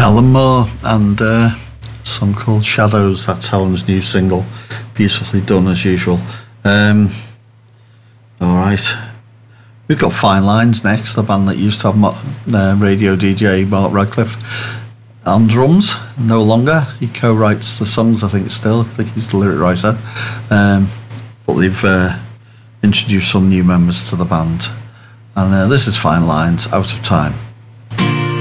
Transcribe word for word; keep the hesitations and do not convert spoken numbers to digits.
Helen Moore and uh, a song called Shadows. That's Helen's new single, beautifully done as usual. Um, all right, we've got Fine Lines next, the band that used to have Mo- uh, radio D J Mark Radcliffe on drums. No longer. He co-writes the songs, I think, still. I think he's the lyric writer. Um, but they've uh, introduced some new members to the band. And uh, this is Fine Lines, Out of Time.